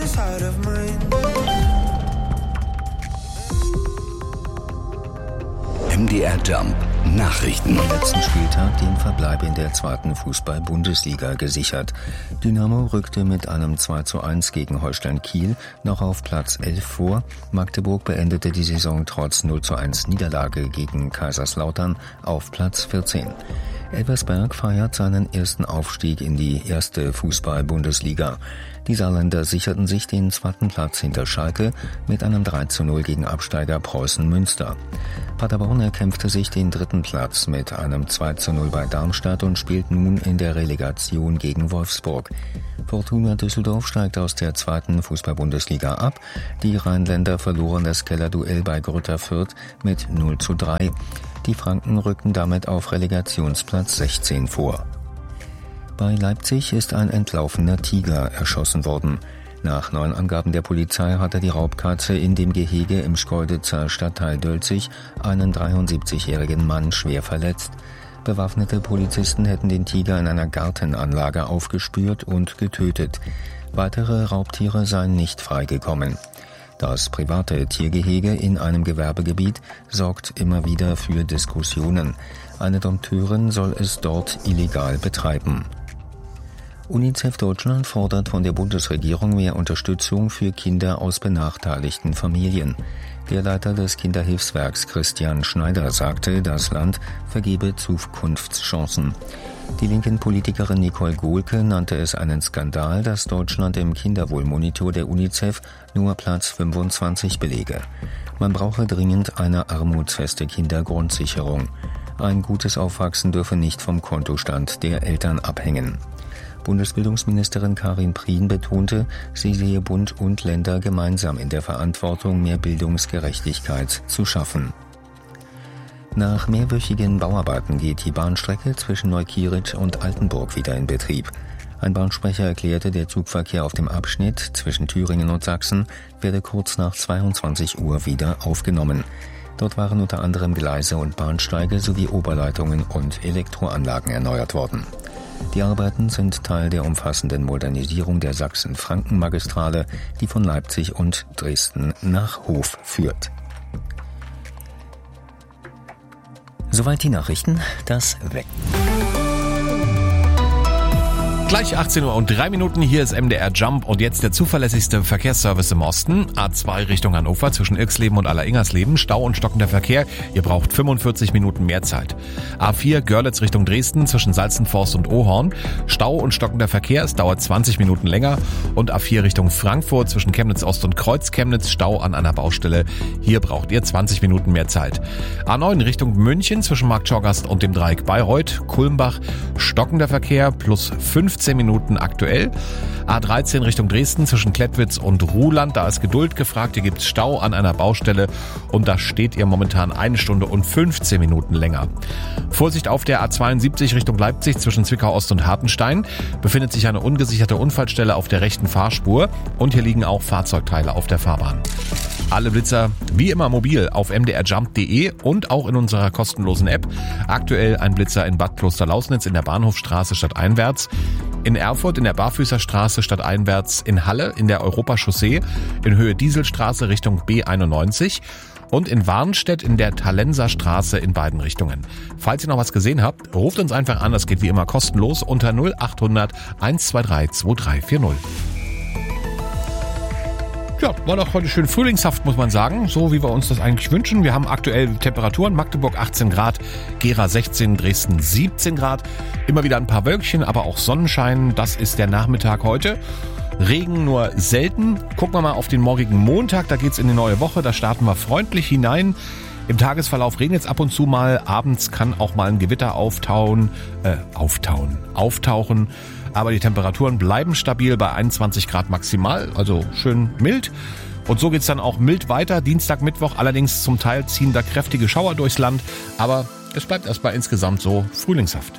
side of mine. MDR Jump Nachrichten. Am letzten Spieltag den Verbleib in der 2. Fußball-Bundesliga gesichert. Dynamo rückte mit einem 2:1 gegen Holstein Kiel noch auf Platz 11 vor. Magdeburg beendete die Saison trotz 0:1 Niederlage gegen Kaiserslautern auf Platz 14. Elversberg feiert seinen ersten Aufstieg in die 1. Fußball-Bundesliga. Die Saarländer sicherten sich den 2. Platz hinter Schalke mit einem 3:0 gegen Absteiger Preußen Münster. Paderborn erkämpfte sich den 3. Platz mit einem 2:0 bei Darmstadt und spielt nun in der Relegation gegen Wolfsburg. Fortuna Düsseldorf steigt aus der 2. Fußball-Bundesliga ab. Die Rheinländer verloren das Kellerduell bei Greuther Fürth mit 0:3. Die Franken rückten damit auf Relegationsplatz 16 vor. Bei Leipzig ist ein entlaufener Tiger erschossen worden. Nach neuen Angaben der Polizei hatte die Raubkatze in dem Gehege im Schkeuditzer Stadtteil Dölzig einen 73-jährigen Mann schwer verletzt. Bewaffnete Polizisten hätten den Tiger in einer Gartenanlage aufgespürt und getötet. Weitere Raubtiere seien nicht freigekommen. Das private Tiergehege in einem Gewerbegebiet sorgt immer wieder für Diskussionen. Eine Dompteurin soll es dort illegal betreiben. UNICEF Deutschland fordert von der Bundesregierung mehr Unterstützung für Kinder aus benachteiligten Familien. Der Leiter des Kinderhilfswerks Christian Schneider sagte, das Land vergebe Zukunftschancen. Die linken Politikerin Nicole Gohlke nannte es einen Skandal, dass Deutschland im Kinderwohlmonitor der UNICEF nur Platz 25 belege. Man brauche dringend eine armutsfeste Kindergrundsicherung. Ein gutes Aufwachsen dürfe nicht vom Kontostand der Eltern abhängen. Bundesbildungsministerin Karin Prien betonte, sie sehe Bund und Länder gemeinsam in der Verantwortung, mehr Bildungsgerechtigkeit zu schaffen. Nach mehrwöchigen Bauarbeiten geht die Bahnstrecke zwischen Neukirch und Altenburg wieder in Betrieb. Ein Bahnsprecher erklärte, der Zugverkehr auf dem Abschnitt zwischen Thüringen und Sachsen werde kurz nach 22 Uhr wieder aufgenommen. Dort waren unter anderem Gleise und Bahnsteige sowie Oberleitungen und Elektroanlagen erneuert worden. Die Arbeiten sind Teil der umfassenden Modernisierung der Sachsen-Franken-Magistrale, die von Leipzig und Dresden nach Hof führt. Soweit die Nachrichten, das Wetter. Gleich 18:03 Uhr, hier ist MDR Jump und jetzt der zuverlässigste Verkehrsservice im Osten. A2 Richtung Hannover zwischen Irxleben und Alleringhersleben, Stau und stockender Verkehr, ihr braucht 45 Minuten mehr Zeit. A4 Görlitz Richtung Dresden zwischen Salzenforst und Ohorn, Stau und stockender Verkehr, es dauert 20 Minuten länger. Und A4 Richtung Frankfurt zwischen Chemnitz Ost und Kreuz-Chemnitz, Stau an einer Baustelle, hier braucht ihr 20 Minuten mehr Zeit. A9 Richtung München zwischen Marktschorgast und dem Dreieck Bayreuth, Kulmbach, stockender Verkehr plus 15 Minuten aktuell. A13 Richtung Dresden zwischen Klettwitz und Ruhland, da ist Geduld gefragt, hier gibt's Stau an einer Baustelle und da steht ihr momentan 1 Stunde und 15 Minuten länger. Vorsicht auf der A72 Richtung Leipzig zwischen Zwickau Ost und Hartenstein, befindet sich eine ungesicherte Unfallstelle auf der rechten Fahrspur und hier liegen auch Fahrzeugteile auf der Fahrbahn. Alle Blitzer wie immer mobil auf mdrjump.de und auch in unserer kostenlosen App. Aktuell ein Blitzer in Bad Klosterlausnitz in der Bahnhofstraße stadteinwärts, in Erfurt in der Barfüßerstraße stadteinwärts, in Halle in der Europachaussee, in Höhe Dieselstraße Richtung B91 und in Warnstedt in der Talenser Straße in beiden Richtungen. Falls ihr noch was gesehen habt, ruft uns einfach an, das geht wie immer kostenlos unter 0800 123 2340. Ja, war doch heute schön frühlingshaft, muss man sagen, so wie wir uns das eigentlich wünschen. Wir haben aktuell Temperaturen, Magdeburg 18 Grad, Gera 16, Dresden 17 Grad. Immer wieder ein paar Wölkchen, aber auch Sonnenschein, das ist der Nachmittag heute. Regen nur selten. Gucken wir mal auf den morgigen Montag, da geht's in die neue Woche, da starten wir freundlich hinein. Im Tagesverlauf regnet es ab und zu mal, abends kann auch mal ein Gewitter auftauchen. Aber die Temperaturen bleiben stabil bei 21 Grad maximal, also schön mild. Und so geht's dann auch mild weiter, Dienstag, Mittwoch. Allerdings zum Teil ziehen da kräftige Schauer durchs Land. Aber es bleibt erstmal insgesamt so frühlingshaft.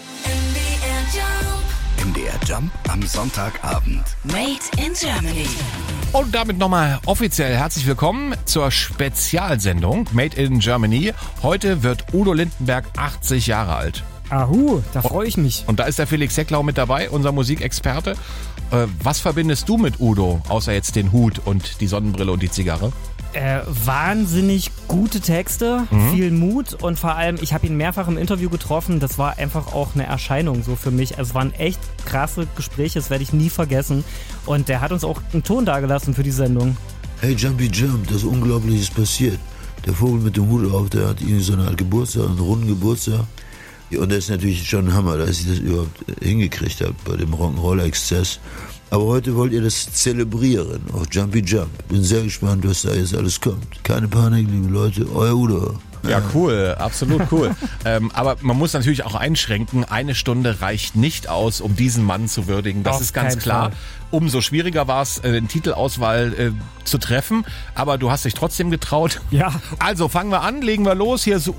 MDR Jump am Sonntagabend. Made in Germany. Und damit nochmal offiziell herzlich willkommen zur Spezialsendung Made in Germany. Heute wird Udo Lindenberg 80 Jahre alt. Ahu, da freue ich mich. Und da ist der Felix Secklau mit dabei, unser Musikexperte. Was verbindest du mit Udo, außer jetzt den Hut und die Sonnenbrille und die Zigarre? Wahnsinnig gute Texte, viel Mut und vor allem, ich habe ihn mehrfach im Interview getroffen, das war einfach auch eine Erscheinung so für mich. Es waren echt krasse Gespräche, das werde ich nie vergessen und der hat uns auch einen Ton dagelassen für die Sendung. Hey Jumpy Jump, das Unglaubliches passiert. Der Vogel mit dem Hut auf, der hat irgendwie so eine Art Geburtstag, einen runden Geburtstag. Ja, und das ist natürlich schon ein Hammer, dass ich das überhaupt hingekriegt habe bei dem Rock'n'Roll-Exzess. Aber heute wollt ihr das zelebrieren, auch Jumpy Jump. Bin sehr gespannt, was da jetzt alles kommt. Keine Panik, liebe Leute, euer Udo. Ja, cool, absolut cool. Aber man muss natürlich auch einschränken, 1 Stunde reicht nicht aus, um diesen Mann zu würdigen. Das ist ganz klar. Fall. Umso schwieriger war es, den Titelauswahl zu treffen. Aber du hast dich trotzdem getraut. Ja. Also fangen wir an, legen wir los. Hier ist